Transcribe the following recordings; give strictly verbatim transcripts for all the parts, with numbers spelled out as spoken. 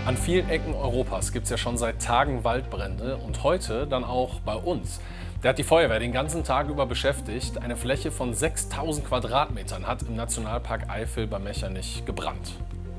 An vielen Ecken Europas gibt es ja schon seit Tagen Waldbrände und heute dann auch bei uns. Der hat die Feuerwehr den ganzen Tag über beschäftigt. Eine Fläche von sechstausend Quadratmetern hat im Nationalpark Eifel bei Mechernich gebrannt.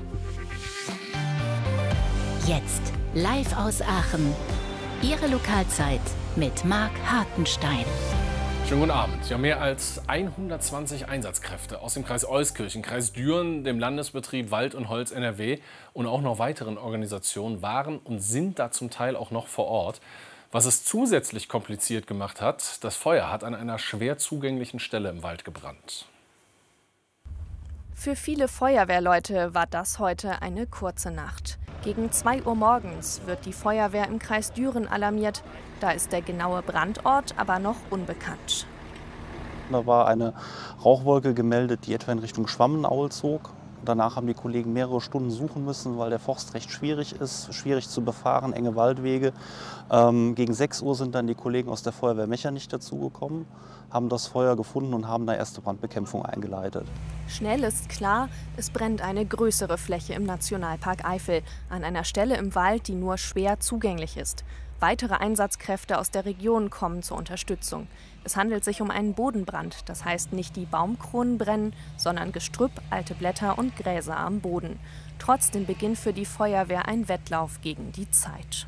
Jetzt live aus Aachen. Ihre Lokalzeit mit Marc Hartenstein. Schönen guten Abend. Ja, mehr als hundertzwanzig Einsatzkräfte aus dem Kreis Euskirchen, Kreis Düren, dem Landesbetrieb Wald und Holz N R W und auch noch weiteren Organisationen waren und sind da zum Teil auch noch vor Ort. Was es zusätzlich kompliziert gemacht hat, das Feuer hat an einer schwer zugänglichen Stelle im Wald gebrannt. Für viele Feuerwehrleute war das heute eine kurze Nacht. Gegen zwei Uhr morgens wird die Feuerwehr im Kreis Düren alarmiert. Da ist der genaue Brandort aber noch unbekannt. Da war eine Rauchwolke gemeldet, die etwa in Richtung Schwammenaul zog. Danach haben die Kollegen mehrere Stunden suchen müssen, weil der Forst recht schwierig ist, schwierig zu befahren, enge Waldwege. Ähm, gegen sechs Uhr sind dann die Kollegen aus der Feuerwehr Mechernich dazugekommen, haben das Feuer gefunden und haben da erste Brandbekämpfung eingeleitet. Schnell ist klar, es brennt eine größere Fläche im Nationalpark Eifel, an einer Stelle im Wald, die nur schwer zugänglich ist. Weitere Einsatzkräfte aus der Region kommen zur Unterstützung. Es handelt sich um einen Bodenbrand, das heißt nicht die Baumkronen brennen, sondern Gestrüpp, alte Blätter und Gräser am Boden. Trotzdem beginnt für die Feuerwehr ein Wettlauf gegen die Zeit.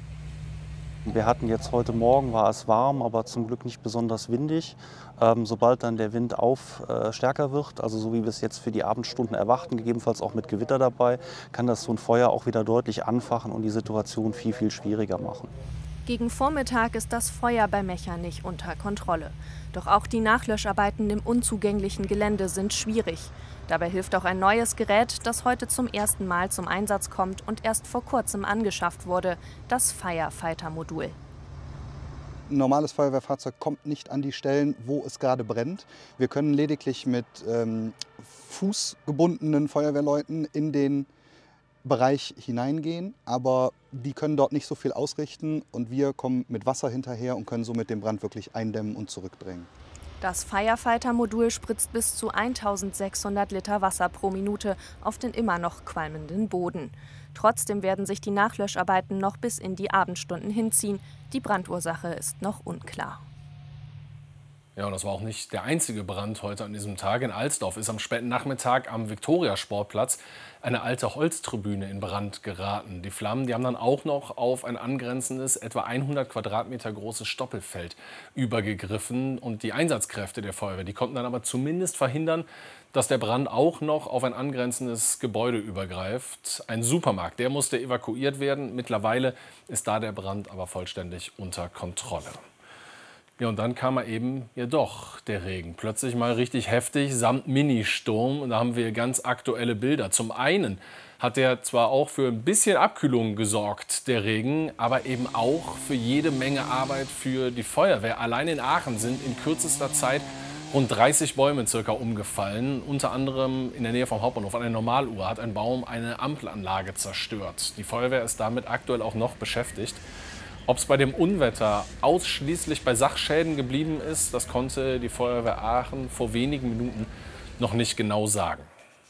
Wir hatten jetzt heute Morgen, war es warm, aber zum Glück nicht besonders windig. Ähm, sobald dann der Wind auf äh, stärker wird, also so wie wir es jetzt für die Abendstunden erwarten, gegebenenfalls auch mit Gewitter dabei, kann das so ein Feuer auch wieder deutlich anfachen und die Situation viel, viel schwieriger machen. Gegen Vormittag ist das Feuer bei Mechernich unter Kontrolle. Doch auch die Nachlöscharbeiten im unzugänglichen Gelände sind schwierig. Dabei hilft auch ein neues Gerät, das heute zum ersten Mal zum Einsatz kommt und erst vor kurzem angeschafft wurde, das Firefighter-Modul. Ein normales Feuerwehrfahrzeug kommt nicht an die Stellen, wo es gerade brennt. Wir können lediglich mit ähm, fußgebundenen Feuerwehrleuten in den Bereich hineingehen, aber die können dort nicht so viel ausrichten und wir kommen mit Wasser hinterher und können somit den Brand wirklich eindämmen und zurückdrängen. Das Firefighter-Modul spritzt bis zu eintausendsechshundert Liter Wasser pro Minute auf den immer noch qualmenden Boden. Trotzdem werden sich die Nachlöscharbeiten noch bis in die Abendstunden hinziehen. Die Brandursache ist noch unklar. Ja, und das war auch nicht der einzige Brand heute an diesem Tag. In Alsdorf ist am späten Nachmittag am Viktoriasportplatz eine alte Holztribüne in Brand geraten. Die Flammen, die haben dann auch noch auf ein angrenzendes, etwa hundert Quadratmeter großes Stoppelfeld übergegriffen. Und die Einsatzkräfte der Feuerwehr, die konnten dann aber zumindest verhindern, dass der Brand auch noch auf ein angrenzendes Gebäude übergreift. Ein Supermarkt, der musste evakuiert werden. Mittlerweile ist da der Brand aber vollständig unter Kontrolle. Ja, und dann kam er eben ja doch, der Regen. Plötzlich mal richtig heftig, samt Ministurm. Und da haben wir ganz aktuelle Bilder. Zum einen hat er zwar auch für ein bisschen Abkühlung gesorgt, der Regen, aber eben auch für jede Menge Arbeit für die Feuerwehr. Allein in Aachen sind in kürzester Zeit rund dreißig Bäume circa umgefallen. Unter anderem in der Nähe vom Hauptbahnhof an der Normaluhr hat ein Baum eine Ampelanlage zerstört. Die Feuerwehr ist damit aktuell auch noch beschäftigt. Ob es bei dem Unwetter ausschließlich bei Sachschäden geblieben ist, das konnte die Feuerwehr Aachen vor wenigen Minuten noch nicht genau sagen.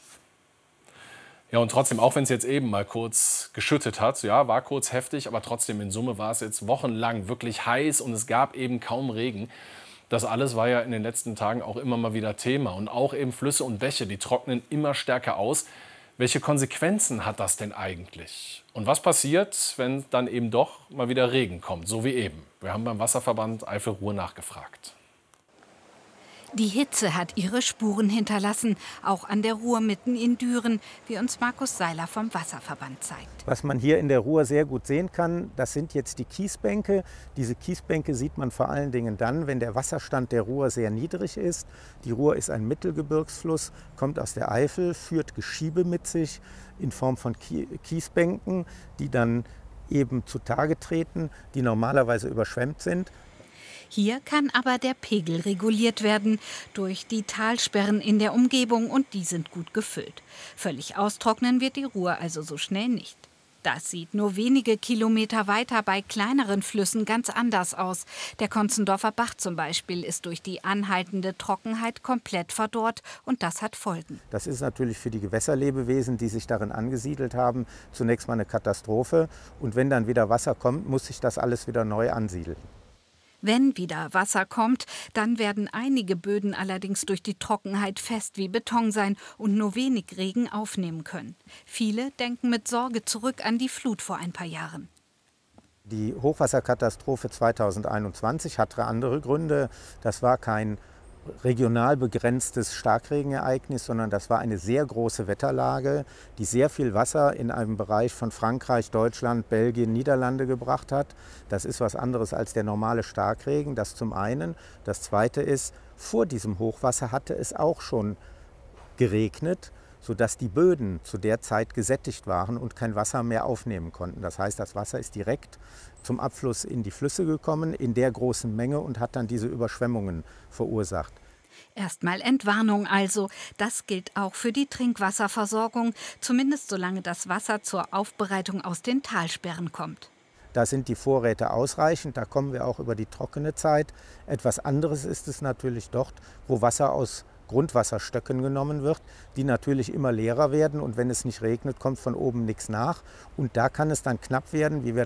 Ja, und trotzdem, auch wenn es jetzt eben mal kurz geschüttet hat, ja, war kurz heftig, aber trotzdem in Summe war es jetzt wochenlang wirklich heiß und es gab eben kaum Regen. Das alles war ja in den letzten Tagen auch immer mal wieder Thema. Und auch eben Flüsse und Bäche, die trocknen immer stärker aus. Welche Konsequenzen hat das denn eigentlich? Und was passiert, wenn dann eben doch mal wieder Regen kommt, so wie eben? Wir haben beim Wasserverband Eifel-Ruhr nachgefragt. Die Hitze hat ihre Spuren hinterlassen, auch an der Ruhr mitten in Düren, wie uns Markus Seiler vom Wasserverband zeigt. Was man hier in der Ruhr sehr gut sehen kann, das sind jetzt die Kiesbänke. Diese Kiesbänke sieht man vor allen Dingen dann, wenn der Wasserstand der Ruhr sehr niedrig ist. Die Ruhr ist ein Mittelgebirgsfluss, kommt aus der Eifel, führt Geschiebe mit sich in Form von Kiesbänken, die dann eben zutage treten, die normalerweise überschwemmt sind. Hier kann aber der Pegel reguliert werden durch die Talsperren in der Umgebung und die sind gut gefüllt. Völlig austrocknen wird die Ruhr also so schnell nicht. Das sieht nur wenige Kilometer weiter bei kleineren Flüssen ganz anders aus. Der Konzendorfer Bach zum Beispiel ist durch die anhaltende Trockenheit komplett verdorrt und das hat Folgen. Das ist natürlich für die Gewässerlebewesen, die sich darin angesiedelt haben, zunächst mal eine Katastrophe. Und wenn dann wieder Wasser kommt, muss sich das alles wieder neu ansiedeln. Wenn wieder Wasser kommt, dann werden einige Böden allerdings durch die Trockenheit fest wie Beton sein und nur wenig Regen aufnehmen können. Viele denken mit Sorge zurück an die Flut vor ein paar Jahren. Die Hochwasserkatastrophe zweitausendeinundzwanzig hatte andere Gründe. Das war kein regional begrenztes Starkregenereignis, sondern das war eine sehr große Wetterlage, die sehr viel Wasser in einem Bereich von Frankreich, Deutschland, Belgien, Niederlande gebracht hat. Das ist was anderes als der normale Starkregen, das zum einen. Das zweite ist, vor diesem Hochwasser hatte es auch schon geregnet, sodass die Böden zu der Zeit gesättigt waren und kein Wasser mehr aufnehmen konnten. Das heißt, das Wasser ist direkt zum Abfluss in die Flüsse gekommen, in der großen Menge und hat dann diese Überschwemmungen verursacht. Erstmal Entwarnung also. Das gilt auch für die Trinkwasserversorgung, zumindest solange das Wasser zur Aufbereitung aus den Talsperren kommt. Da sind die Vorräte ausreichend, da kommen wir auch über die trockene Zeit. Etwas anderes ist es natürlich dort, wo Wasser aus Grundwasserstöcken genommen wird, die natürlich immer leerer werden und wenn es nicht regnet, kommt von oben nichts nach. Und da kann es dann knapp werden, wie wir